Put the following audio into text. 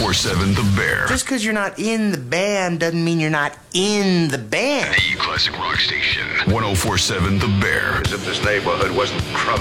1047 The Bear. Just because you're not in the band doesn't mean you're not in the band. The classic rock station. 1047 The Bear. As if this neighborhood wasn't crumbling.